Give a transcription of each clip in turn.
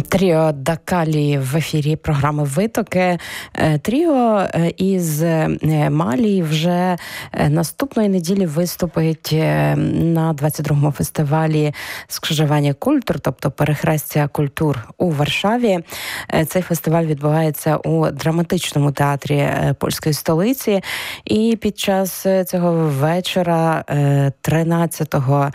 Тріо Дакалі в ефірі програми «Витоки». Тріо із Малі вже наступної неділі виступить на 22-му фестивалі «Скрижування культур», тобто «Перехрестя культур» у Варшаві. Цей фестиваль відбувається у драматичному театрі польської столиці. І під час цього вечора 13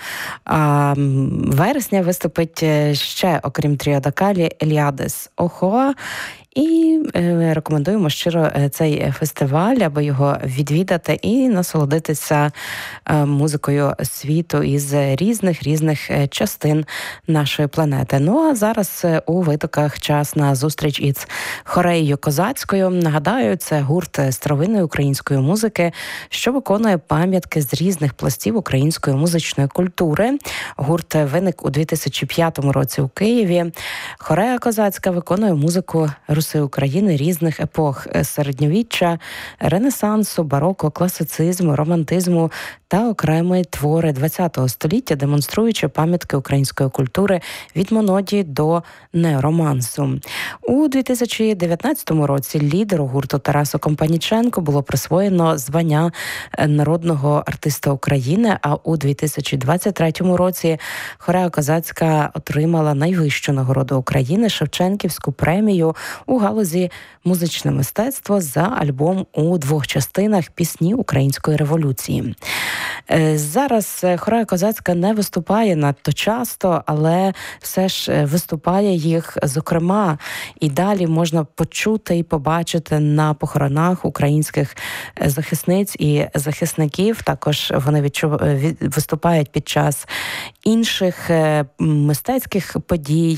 вересня виступить ще, окрім Тріо Дакалі, Еліадес Охоа. І рекомендуємо щиро цей фестиваль, аби його відвідати і насолодитися музикою світу із різних частин нашої планети. Ну а зараз у «Витоках» час на зустріч із хореєю козацькою. Нагадаю, це гурт старовинної української музики, що виконує пам'ятки з різних пластів української музичної культури. Гурт виник у 2005 році у Києві. Хорея козацька виконує музику Руси України різних епох – середньовіччя, ренесансу, бароко, класицизму, романтизму та окремі твори ХХ століття, демонструючи пам'ятки української культури від монодії до неоромансу. У 2019 році лідеру гурту Тарасу Компаніченку було присвоєно звання народного артиста України, а у 2023 році хорея козацька отримала найвищу нагороду України – Шевченківську премію у галузі музичне мистецтво за альбом у 2 частинах «Пісні української революції». Зараз хорея козацька не виступає надто часто, але все ж виступає їх зокрема. І далі можна почути і побачити на похоронах українських захисниць і захисників. Також вони виступають під час інших мистецьких подій,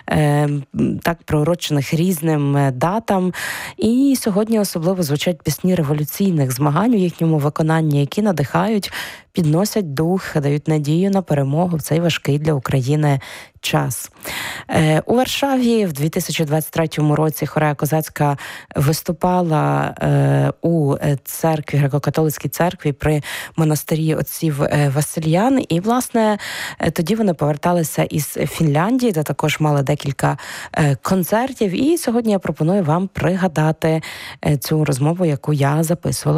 так приурочених різним датам. І сьогодні особливо звучать пісні революційних змагань у їхньому виконанні, які надихають, підносять дух, дають надію на перемогу в цей важкий для України час. У Варшаві в 2023 році хорея козацька виступала у церкві, греко-католицькій церкві при монастирі отців Васильян. І, власне, тоді вони поверталися із Фінляндії, де також мали декілька концертів. І сьогодні я пропоную вам пригадати цю розмову, яку я записувала